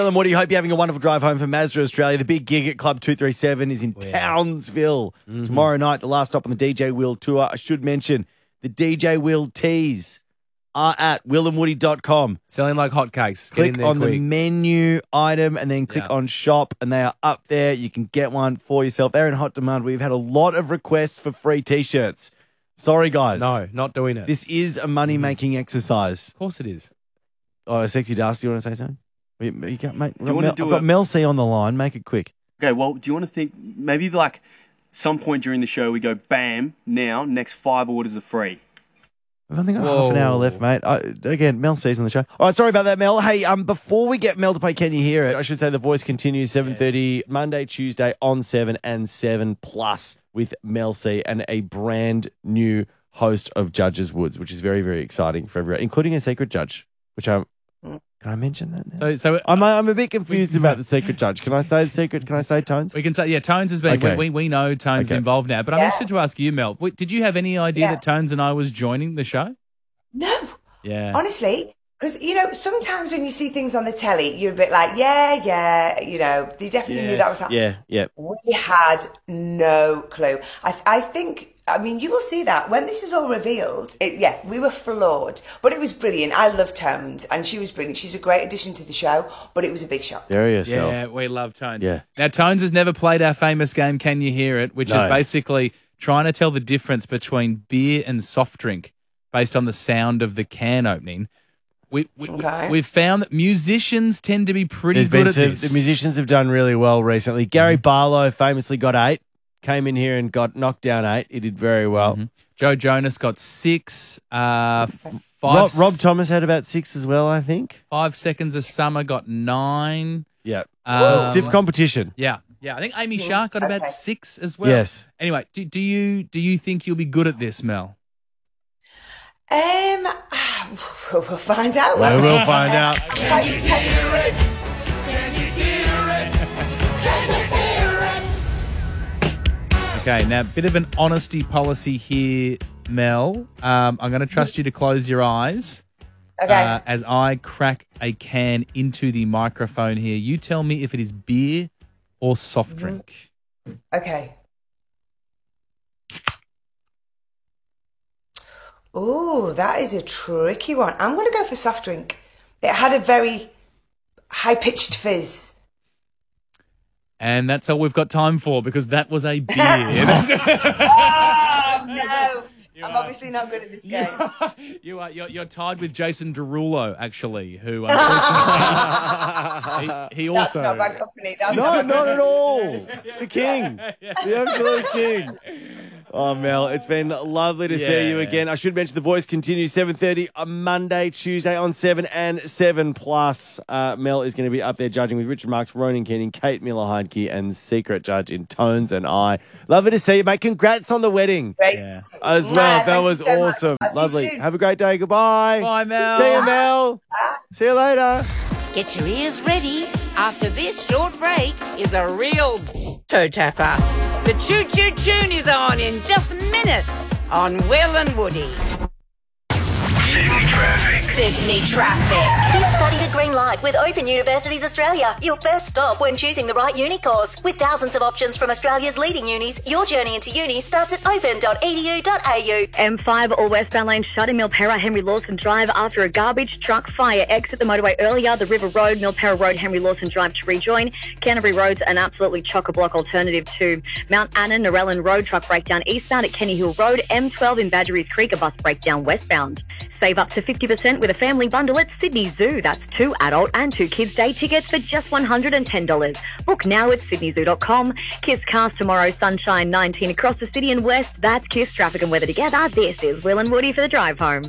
And Woody, hope you're having a wonderful drive home from Mazda Australia. The big gig at Club 237 is in Townsville. Tomorrow night, the last stop on the DJ Wheel tour. I should mention the DJ Wheel tees are at willandwoody.com. Selling like hotcakes. Click on the menu item and then click on shop, and they are up there. You can get one for yourself. They're in hot demand. We've had a lot of requests for free T-shirts. Sorry, guys. No, not doing it. This is a money-making exercise. Of course it is. Oh, Sexy Dust, do you want to say something? You can't, mate. Do you want to do I've got Mel C on the line. Make it quick. Okay, well, do you want to think maybe like some point during the show we go, bam, now, next 5 orders are free. I've only got half an hour left, mate. Again, Mel C's on the show. All right, sorry about that, Mel. Hey, before we get Mel to play Can You Hear It, I should say The Voice continues 7:30, Monday, Tuesday on 7 and 7 Plus with Mel C and a brand new host of Judges Woods, which is very, very exciting for everyone, including a secret judge, which I'm... Can I mention that now? So I'm a bit confused about the secret judge. Can I say the secret? Can I say Tones? We can say, Tones has been, we know Tones is involved now, but I'm interested to ask you, Mel, did you have any idea that Tones and I was joining the show? No. Yeah. Honestly, because, sometimes when you see things on the telly, you're a bit like, you definitely knew that was happening. Yeah. We had no clue. I think... you will see that when this is all revealed. We were floored, but it was brilliant. I love Tones, and she was brilliant. She's a great addition to the show, but it was a big shock. Bury yourself. Yeah, we love Tones. Yeah. Now, Tones has never played our famous game, Can You Hear It, which is basically trying to tell the difference between beer and soft drink based on the sound of the can opening. We've found that musicians tend to be pretty good at this. The musicians have done really well recently. Gary Barlow famously got 8. Came in here and got knocked down 8. He did very well. Joe Jonas got 6. 5. Rob Thomas had about 6 as well, I think. 5 Seconds of Summer got 9. Yeah. Stiff competition. Yeah. I think Amy Shark got about 6 as well. Yes. Anyway, do you think you'll be good at this, Mel? We'll find out. We will find out. Okay, now, a bit of an honesty policy here, Mel. I'm going to trust you to close your eyes. Okay. As I crack a can into the microphone here. You tell me if it is beer or soft drink. Okay. Oh, that is a tricky one. I'm going to go for soft drink. It had a very high-pitched fizz. And that's all we've got time for because that was a beer. Oh, no. I'm obviously not good at this game. You're tied with Jason Derulo, actually, who unfortunately he also. That's not bad company. Not at all. The king, the absolute king. Oh, Mel, it's been lovely to see you again. I should mention The Voice continues 7:30 on Monday, Tuesday on 7 and 7 Plus. Mel is going to be up there judging with Richard Marks, Ronan Keating, Kate Miller-Heidke, and secret judge in Tones and I. Lovely to see you, mate. Congrats on the wedding. Great. As well. That was awesome. Lovely. Have a great day. Goodbye. Bye, Mel. See you, Mel. See you later. Get your ears ready. After this short break is a real toe tapper. The Choo Choo Tune is on in just minutes on Will and Woody. Sydney Traffic. You've studied a green light with Open Universities Australia. Your first stop when choosing the right uni course. With thousands of options from Australia's leading unis, your journey into uni starts at open.edu.au. M5 or westbound lane shut in Milperra, Henry Lawson Drive after a garbage truck fire. Exit the motorway earlier. The River Road, Milperra Road, Henry Lawson Drive to rejoin. Canterbury Road's an absolutely chock-a-block alternative to Mount Anna, Narellan Road, truck breakdown eastbound at Kenny Hill Road. M12 in Badgerys Creek, a bus breakdown westbound. Save up to 50% with a family bundle at Sydney Zoo. That's 2 adult and 2 kids day tickets for just $110. Book now at sydneyzoo.com. Kiss Cars tomorrow, sunshine 19 across the city and west. That's Kiss Traffic and Weather together. This is Will and Woody for the drive home.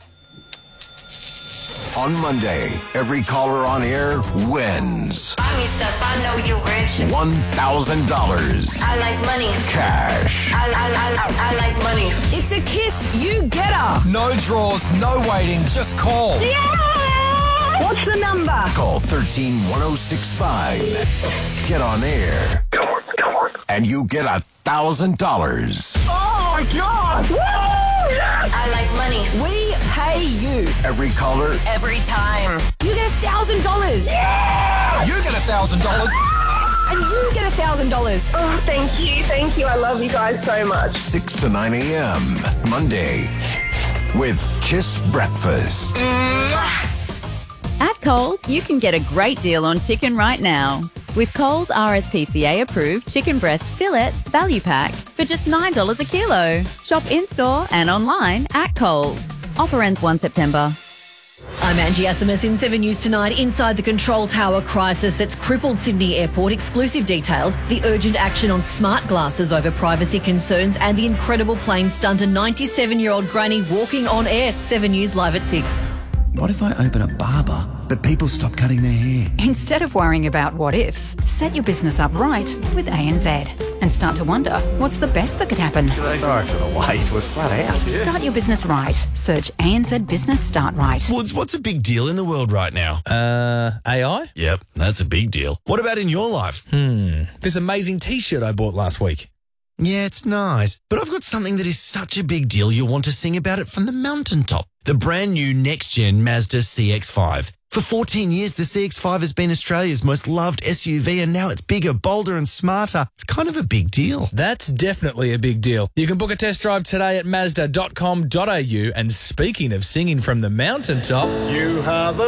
On Monday, every caller on air wins I'm Steph, I know you're rich. $1,000 I like money. cash. I like money. It's a Kiss You Getter. No draws, no waiting, just call. Yeah! What's the number? Call 13-1065. Get on air. Come on. And you get $1,000. Oh, my God! Woo! Yes! I like money. We pay you. Every caller, Every time. You get $1,000 $1,000. You get $1,000. And you get $1,000. Oh, thank you. Thank you. I love you guys so much. 6 to 9 a.m. Monday with Kiss Breakfast. At Coles, you can get a great deal on chicken right now. With Coles RSPCA approved chicken breast fillets value pack for just $9 a kilo. Shop in-store and online at Coles. Offer ends 1 September. I'm Angie Asimus in 7 News Tonight. Inside the control tower crisis that's crippled Sydney Airport, exclusive details, the urgent action on smart glasses over privacy concerns and the incredible plane stunt a 97-year-old granny walking on air. 7 News live at 6. What if I open a barber, but people stop cutting their hair? Instead of worrying about what ifs, set your business up right with ANZ and start to wonder what's the best that could happen. Sorry for the wait, we're flat out. Start your business right. Search ANZ Business Start Right. Woods, what's a big deal in the world right now? AI? Yep, that's a big deal. What about in your life? This amazing T-shirt I bought last week. Yeah, it's nice, but I've got something that is such a big deal you'll want to sing about it from the mountaintop. The brand new next-gen Mazda CX-5. For 14 years, the CX-5 has been Australia's most loved SUV, and now it's bigger, bolder and smarter. It's kind of a big deal. That's definitely a big deal. You can book a test drive today at Mazda.com.au. And speaking of singing from the mountaintop, you have a